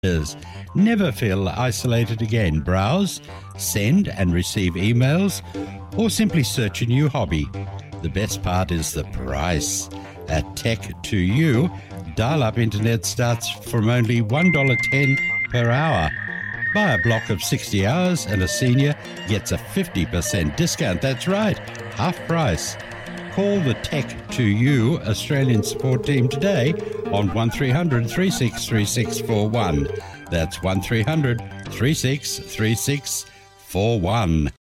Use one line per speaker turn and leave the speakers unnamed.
Never feel isolated again. Browse, send and receive emails, or simply search a new hobby. The best part is the price. At Tech2U, dial-up internet starts from only $1.10 per hour. Buy a block of 60 hours and a senior gets a 50% discount. That's right, half price. Call the Tech2U Australian support team today on 1300 363641. That's 1300 363641.